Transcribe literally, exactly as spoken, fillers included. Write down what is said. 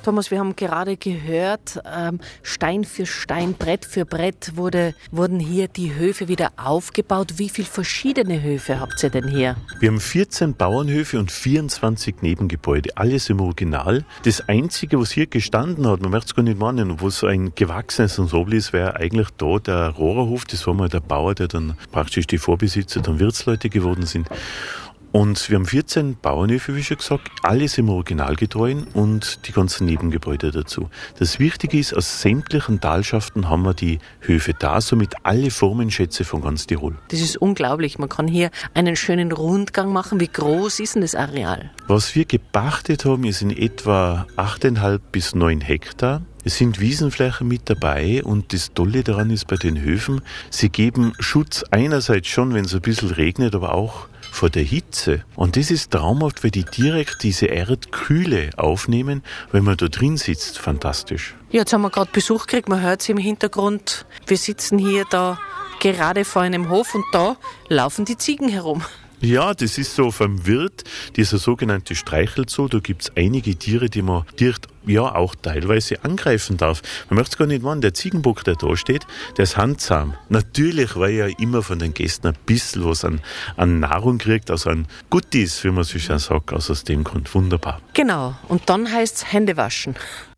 Thomas, wir haben gerade gehört, ähm, Stein für Stein, Brett für Brett wurde, wurden hier die Höfe wieder aufgebaut. Wie viele verschiedene Höfe habt ihr denn hier? Wir haben vierzehn Bauernhöfe und vierundzwanzig Nebengebäude, alles im Original. Das Einzige, was hier gestanden hat, man möchte es gar nicht meinen, wo so ein gewachsenes Ensemble ist, wäre eigentlich da der Rohrerhof. Das war mal der Bauer, der dann praktisch die Vorbesitzer, dann Wirtsleute geworden sind. Und wir haben vierzehn Bauernhöfe, wie schon gesagt, alles im Originalgetreuen und die ganzen Nebengebäude dazu. Das Wichtige ist, aus sämtlichen Talschaften haben wir die Höfe da, somit alle Formenschätze von ganz Tirol. Das ist unglaublich. Man kann hier einen schönen Rundgang machen. Wie groß ist denn das Areal? Was wir gepachtet haben, ist in etwa achteinhalb bis neun Hektar. Es sind Wiesenflächen mit dabei und das Tolle daran ist bei den Höfen, sie geben Schutz einerseits schon, wenn es ein bisschen regnet, aber auch vor der Hitze. Und das ist traumhaft, weil die direkt diese Erdkühle aufnehmen, wenn man da drin sitzt. Fantastisch. Ja, jetzt haben wir gerade Besuch gekriegt, man hört es im Hintergrund. Wir sitzen hier da gerade vor einem Hof und da laufen die Ziegen herum. Ja, das ist so vom Wirt, dieser sogenannte Streichelzoo. Da gibt's einige Tiere, die man direkt, ja, auch teilweise angreifen darf. Man möchte es gar nicht meinen, der Ziegenbock, der da steht, der ist handsam. Natürlich, weil er immer von den Gästen ein bisschen was an, an Nahrung kriegt, also an Guttis, wie man so schön sagt, also aus dem Grund. Wunderbar. Genau, und dann heißt's Hände waschen.